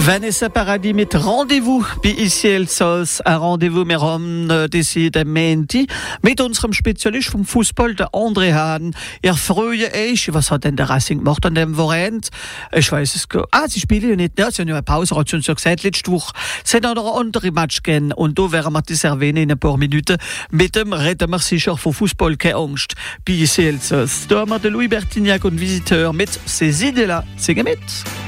Vanessa Paradis mit Rendezvous bei ICL Sos, ein Rendezvous mit décide Menti, mit unserem Spezialist vom Fußball, der André Hahn. Freue euch, was hat denn der Racing gemacht an dem Wochenende? Ich weiß es gar nicht. Sie spielen ja nicht, ne? Sie haben ja eine Pause, hat schon so gesagt, letzte Woche. Es hat auch noch ein anderes Match gegeben und da werden wir das erwähnen in ein paar Minuten. Mit dem reden wir sicher von Fußball, keine Angst, bei ICL Sos. Da haben wir den Louis Bertignac und Visiteur mit «Ces idées-là». Singen mit!